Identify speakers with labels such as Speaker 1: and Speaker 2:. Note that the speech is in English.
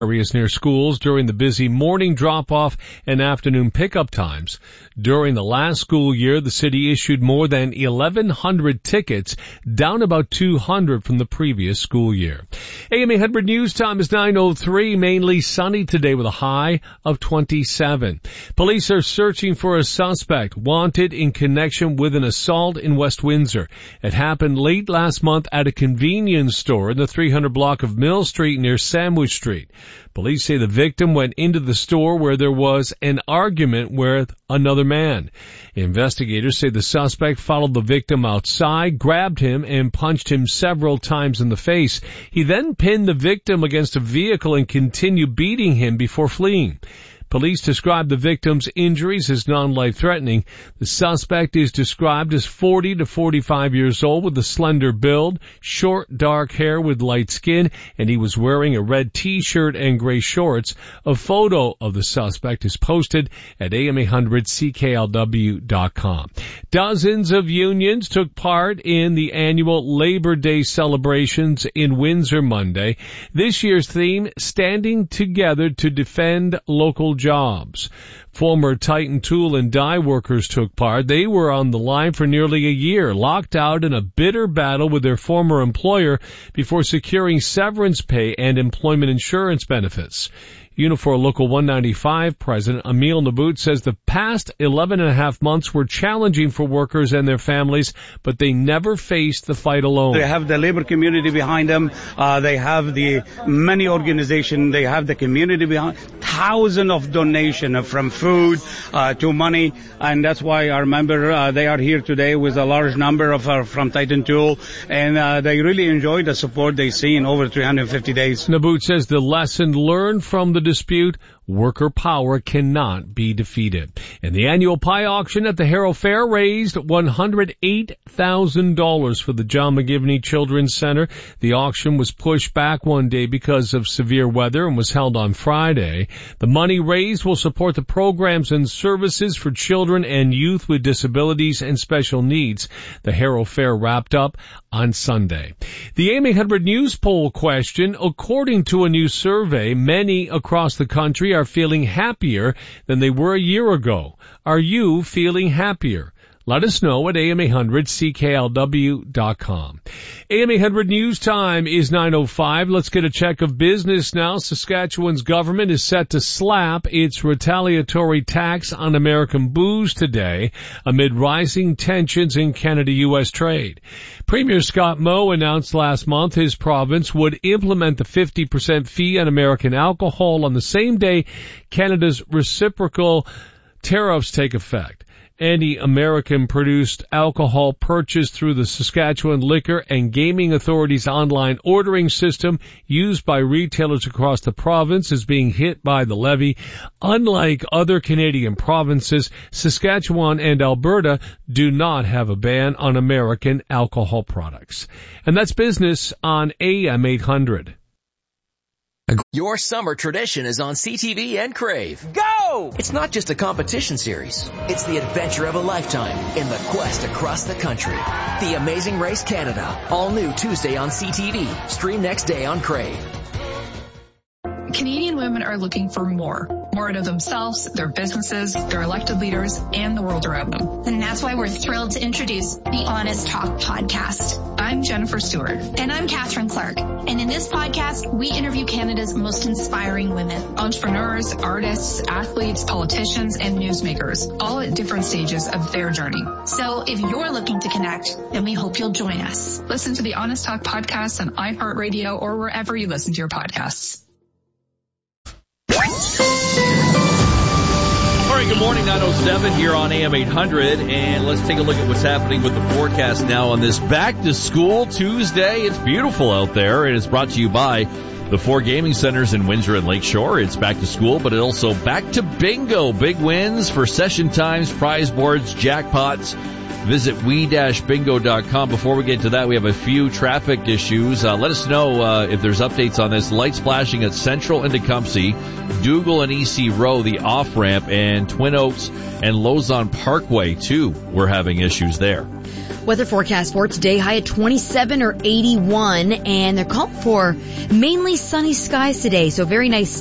Speaker 1: areas near schools during the busy morning drop-off and afternoon pickup times. During the last school year, the city issued more than 1,100 tickets, down about 200 from the previous school year. AM 800 News Time is 9:03, mainly sunny today with a high of 27. Police are searching for a suspect wanted in connection with an assault in West Windsor. It happened late last month at a convenience store in the 300 block of Mill Street near Sandwich Street. Police say the victim went into the store where there was an argument with another man. Investigators say the suspect followed the victim outside, grabbed him, and punched him several times in the face. He then pinned the victim against a vehicle and continued beating him before fleeing. Police described the victim's injuries as non-life-threatening. The suspect is described as 40 to 45 years old with a slender build, short dark hair with light skin, and he was wearing a red t-shirt and gray shorts. A photo of the suspect is posted at am800cklw.com. Dozens of unions took part in the annual Labor Day celebrations in Windsor Monday. This year's theme, Standing Together to Defend Local Jobs. Former Titan tool and die workers took part. They were on the line for nearly a year, locked out in a bitter battle with their former employer before securing severance pay and employment insurance benefits. Unifor Local 195 President Emil Nabout says the past 11 and a half months were challenging for workers and their families, but they never faced the fight alone.
Speaker 2: They have the labor community behind them. They have the many organizations. They have the community behind. Thousands of donations from food to money, and that's why I remember they are here today with a large number of from Titan Tool, and they really enjoy the support they see in over 350 days.
Speaker 1: Nabout says the lesson learned from the dispute, worker power cannot be defeated. And the annual pie auction at the Harrow Fair raised $108,000 for the John McGivney Children's Center. The auction was pushed back one day because of severe weather and was held on Friday. The money raised will support the programs and services for children and youth with disabilities and special needs. The Harrow Fair wrapped up on Sunday. The AM 800 News poll question, according to a new survey, many across the country are feeling happier than they were a year ago. Are you feeling happier? Let us know at am800cklw.com. AM 800 News Time is 9:05. Let's get a check of business now. Saskatchewan's government is set to slap its retaliatory tax on American booze today amid rising tensions in Canada-U.S. trade. Premier Scott Moe announced last month his province would implement the 50% fee on American alcohol on the same day Canada's reciprocal tariffs take effect. Any American-produced alcohol purchased through the Saskatchewan Liquor and Gaming Authority's online ordering system used by retailers across the province is being hit by the levy. Unlike other Canadian provinces, Saskatchewan and Alberta do not have a ban on American alcohol products. And that's business on AM 800.
Speaker 3: Your summer tradition is on CTV and Crave. Go! It's not just a competition series. It's the adventure of a lifetime in the quest across the country. The Amazing Race Canada. All new Tuesday on CTV. Stream next day on Crave.
Speaker 4: Canadian women are looking for more out of themselves, their businesses, their elected leaders, and the world around them.
Speaker 5: And that's why we're thrilled to introduce the Honest Talk podcast.
Speaker 4: I'm Jennifer Stewart.
Speaker 5: And I'm Catherine Clark. And in this podcast, we interview Canada's most inspiring women.
Speaker 4: Entrepreneurs, artists, athletes, politicians, and newsmakers, all at different stages of their journey.
Speaker 5: So if you're looking to connect, then we hope you'll join us.
Speaker 4: Listen to the Honest Talk podcast on iHeartRadio or wherever you listen to your podcasts.
Speaker 6: All right, good morning, 9:07 here on AM 800, and let's take a look at what's happening with the forecast now on this back-to-school Tuesday. It's beautiful out there, and it's brought to you by the 4 gaming centers in Windsor and Lakeshore. It's back to school, but it's also back to bingo. Big wins for session times, prize boards, jackpots. Visit we-bingo.com. Before we get to that, we have a few traffic issues. Let us know if there's updates on this. Lights flashing at Central and Tecumseh, Dougal and EC Row, the off-ramp, and Twin Oaks and Lozon Parkway, too. We're having issues there.
Speaker 7: Weather forecast for today, high at 27 or 81, and they're calling for mainly sunny skies today, so very nice